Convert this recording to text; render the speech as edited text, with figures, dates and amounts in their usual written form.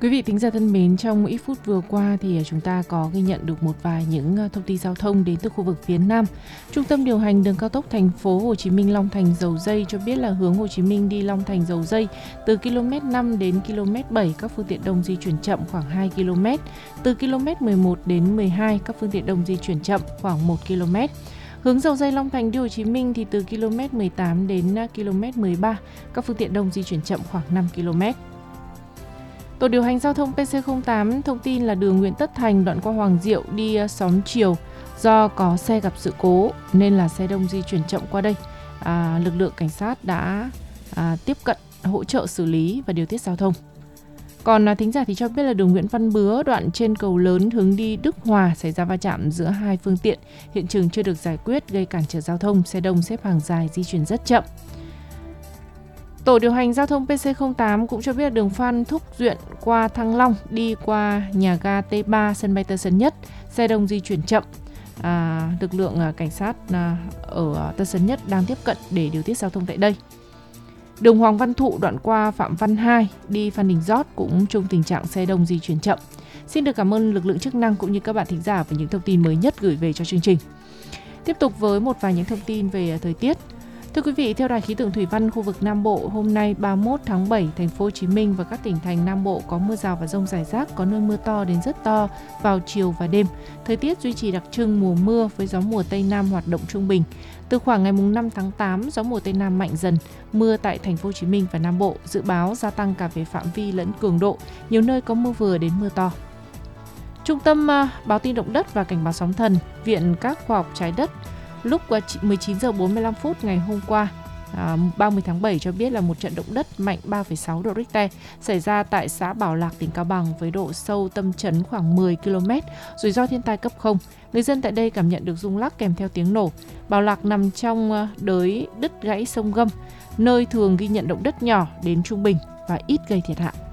Quý vị thính giả thân mến, trong ít phút vừa qua thì chúng ta có ghi nhận được một vài những thông tin giao thông đến từ khu vực phía Nam. Trung tâm điều hành đường cao tốc thành phố Hồ Chí Minh Long Thành Dầu Giây cho biết là hướng Hồ Chí Minh đi Long Thành Dầu Giây từ km 5 đến km 7 các phương tiện đông di chuyển chậm khoảng 2 km, từ km 11 đến 12 các phương tiện đông di chuyển chậm khoảng 1 km. Hướng Dầu Giây Long Thành đi Hồ Chí Minh thì từ km 18 đến km 13 các phương tiện đông di chuyển chậm khoảng 5 km. Tổ điều hành giao thông PC08 thông tin là đường Nguyễn Tất Thành đoạn qua Hoàng Diệu đi xóm Chiều do có xe gặp sự cố nên là xe đông di chuyển chậm qua đây. Lực lượng cảnh sát đã tiếp cận hỗ trợ xử lý và điều tiết giao thông. Còn thính giả thì cho biết là đường Nguyễn Văn Bứa đoạn trên cầu lớn hướng đi Đức Hòa xảy ra va chạm giữa hai phương tiện. Hiện trường chưa được giải quyết gây cản trở giao thông, xe đông xếp hàng dài di chuyển rất chậm. Tổ điều hành giao thông PC08 cũng cho biết là đường Phan Thúc Duyện qua Thăng Long đi qua nhà ga T3 sân bay Tân Sơn Nhất, xe đông di chuyển chậm. Lực lượng cảnh sát ở Tân Sơn Nhất đang tiếp cận để điều tiết giao thông tại đây. Đường Hoàng Văn Thụ đoạn qua Phạm Văn Hai đi Phan Đình Giót cũng trong tình trạng xe đông di chuyển chậm. Xin được cảm ơn lực lượng chức năng cũng như các bạn thính giả về những thông tin mới nhất gửi về cho chương trình. Tiếp tục với một vài những thông tin về thời tiết. Thưa quý vị, theo Đài khí tượng thủy văn khu vực Nam Bộ, hôm nay 31 tháng 7, thành phố Hồ Chí Minh và các tỉnh thành Nam Bộ có mưa rào và dông rải rác, có nơi mưa to đến rất to vào chiều và đêm. Thời tiết duy trì đặc trưng mùa mưa với gió mùa Tây Nam hoạt động trung bình. Từ khoảng ngày 5 tháng 8, gió mùa Tây Nam mạnh dần, mưa tại thành phố Hồ Chí Minh và Nam Bộ dự báo gia tăng cả về phạm vi lẫn cường độ, nhiều nơi có mưa vừa đến mưa to. Trung tâm báo tin động đất và cảnh báo sóng thần, Viện các khoa học trái đất lúc 19 giờ 45 phút ngày hôm qua, 30 tháng 7 cho biết là một trận động đất mạnh 3,6 độ Richter xảy ra tại xã Bảo Lạc, tỉnh Cao Bằng với độ sâu tâm chấn khoảng 10 km, rủi ro thiên tai cấp 0. Người dân tại đây cảm nhận được rung lắc kèm theo tiếng nổ. Bảo Lạc nằm trong đới đứt gãy sông Gâm, nơi thường ghi nhận động đất nhỏ đến trung bình và ít gây thiệt hại.